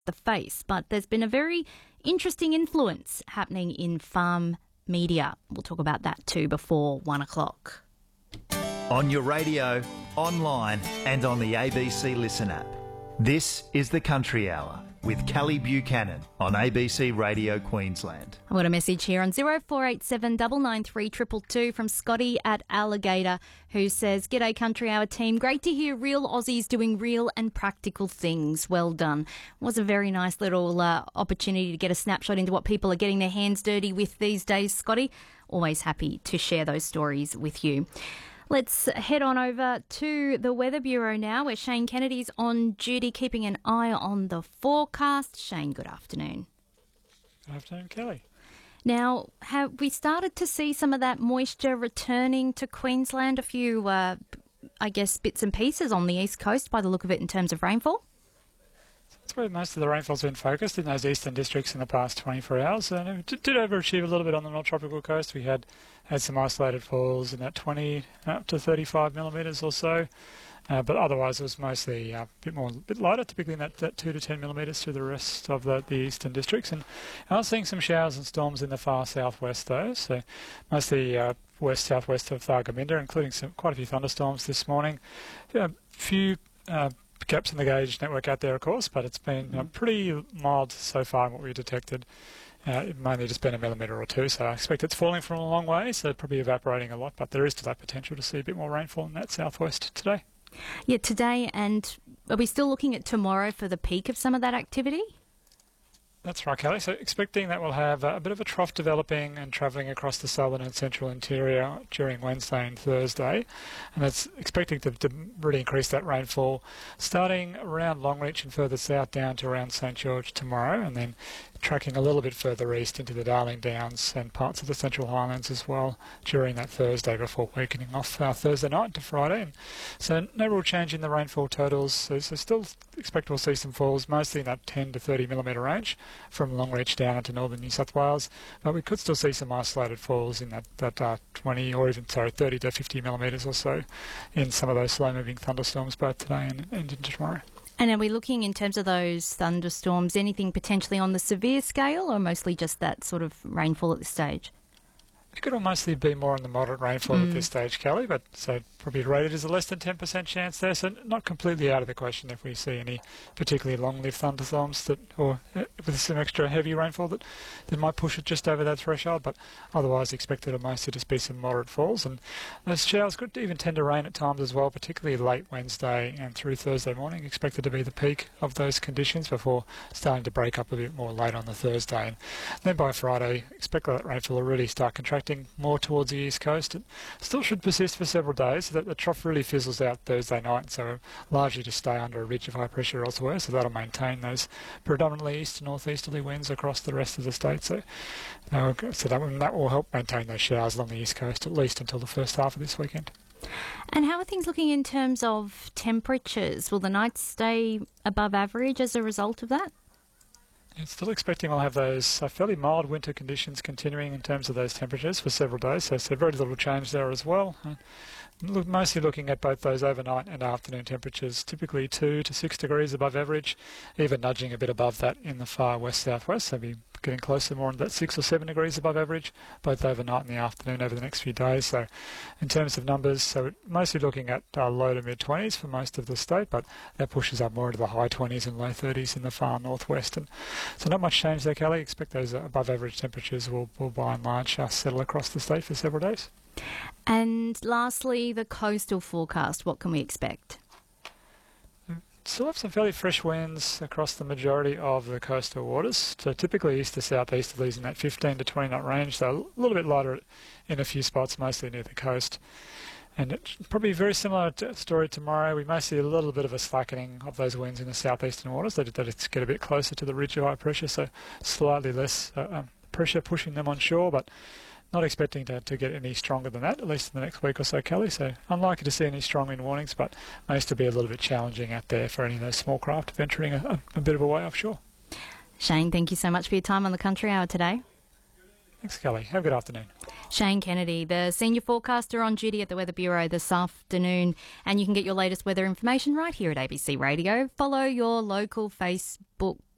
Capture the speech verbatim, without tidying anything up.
the face, but there's been a very interesting influence happening in farm media. We'll talk about that too before one o'clock. On your radio, online and on the A B C Listen app. This is the Country Hour with Kelly Buchanan on A B C Radio Queensland. I've got a message here on zero four eight seven nine nine three two two two from Scotty at Alligator, who says, "G'day Country Hour team, great to hear real Aussies doing real and practical things. Well done." Was a very nice little uh, opportunity to get a snapshot into what people are getting their hands dirty with these days, Scotty. Always happy to share those stories with you. Let's head on over to the Weather Bureau now, where Shane Kennedy's on duty keeping an eye on the forecast. Shane, good afternoon. Good afternoon, Kelly. Now, have we started to see some of that moisture returning to Queensland? A few, uh, I guess, bits and pieces on the east coast by the look of it in terms of rainfall? That's where most of the rainfall's been focused, in those eastern districts in the past twenty-four hours. And it did, did overachieve a little bit on the North Tropical Coast. We had had some isolated falls in that twenty up to thirty-five millimetres or so. Uh, but otherwise it was mostly uh, a bit more, a bit lighter, typically in that, that two to ten millimetres through the rest of the, the eastern districts. And I was seeing some showers and storms in the far southwest though, so mostly uh, west southwest of Thargomindah, including some quite a few thunderstorms this morning. A few uh, gaps in the gauge network out there, of course, but it's been uh, pretty mild so far in what we detected. Uh, it mainly just been a millimetre or two, so I expect it's falling from a long way, so probably evaporating a lot, but there is still that potential to see a bit more rainfall in that southwest today. Yeah, today, and are we still looking at tomorrow for the peak of some of that activity? That's right, Kelly. So expecting that we'll have a bit of a trough developing and travelling across the southern and central interior during Wednesday and Thursday. And that's expecting to, to really increase that rainfall starting around Longreach and further south down to around St George tomorrow, and then tracking a little bit further east into the Darling Downs and parts of the Central Highlands as well during that Thursday before weakening off uh, Thursday night into Friday. And so no real change in the rainfall totals. So, so still expect we'll see some falls, mostly in that ten to thirty millimetre range from Longreach down into northern New South Wales. But we could still see some isolated falls in that, that uh, twenty or even sorry thirty to fifty millimetres or so in some of those slow-moving thunderstorms both today and, and into tomorrow. And are we looking in terms of those thunderstorms, anything potentially on the severe scale or mostly just that sort of rainfall at this stage? It could mostly be more on the moderate rainfall mm. at this stage, Kelly, but so probably rated as a less than ten percent chance there, so not completely out of the question if we see any particularly long-lived thunderstorms that, or uh, with some extra heavy rainfall that, that might push it just over that threshold, but otherwise expected to mostly just be some moderate falls. And those showers could even tend to rain at times as well, particularly late Wednesday and through Thursday morning, expected to be the peak of those conditions before starting to break up a bit more late on the Thursday. And then by Friday, expect that rainfall will really start contracting more towards the east coast. It still should persist for several days, so that the trough really fizzles out Thursday night, so largely to stay under a ridge of high pressure elsewhere, so that'll maintain those predominantly east to northeasterly winds across the rest of the state. So, uh, so that, will, that will help maintain those showers along the east coast at least until the first half of this weekend. And how are things looking in terms of temperatures? Will the nights stay above average as a result of that? It's still expecting we'll have those uh, fairly mild winter conditions continuing in terms of those temperatures for several days, so, so very little change there as well. Uh, look, mostly looking at both those overnight and afternoon temperatures, typically two to six degrees above average, even nudging a bit above that in the far west-southwest, so be getting closer more on that six or seven degrees above average, both overnight and the afternoon over the next few days. So in terms of numbers, so mostly looking at uh, low to mid-twenties for most of the state, but that pushes up more into the high twenties and low thirties in the far northwest. And so not much change there, Kelly. Expect those above average temperatures will, will by and large uh, settle across the state for several days. And lastly, the coastal forecast, what can we expect? Still have some fairly fresh winds across the majority of the coastal waters. So typically east to southeasterlies in that fifteen to twenty knot range, so a little bit lighter in a few spots, mostly near the coast. And it's probably very similar to story tomorrow. We may see a little bit of a slackening of those winds in the southeastern waters, that, that it's get a bit closer to the ridge of high pressure, so slightly less uh, um, pressure pushing them on shore, but not expecting to, to get any stronger than that, at least in the next week or so, Kelly. So unlikely to see any strong wind warnings, but may still be a little bit challenging out there for any of those small craft venturing a, a, a bit of a way offshore. Shane, thank you so much for your time on the Country Hour today. Thanks, Kelly. Have a good afternoon. Shane Kennedy, the senior forecaster on duty at the Weather Bureau this afternoon. And you can get your latest weather information right here at A B C Radio. Follow your local Facebook